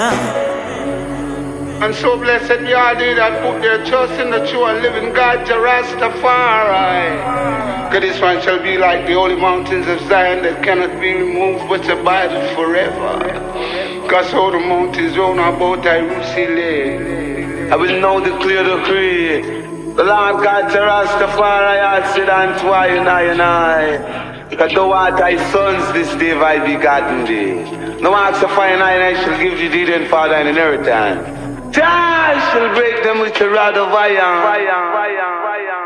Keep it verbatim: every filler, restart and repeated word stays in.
And so blessed be all they that put their trust in the true and living God, Jah Rastafari. Cause this one shall be like the holy mountains of Zion that cannot be removed but abideth forever. Cause all the mountains round about Jerusalem, I will now declare the creed. The Lord God Jah Rastafari hath said unto I and I and I, that thou art thy sons this day have I begotten thee. No ask to find I and I shall give thee thee then for thine inheritance. Jah shall break them with a rod of iron.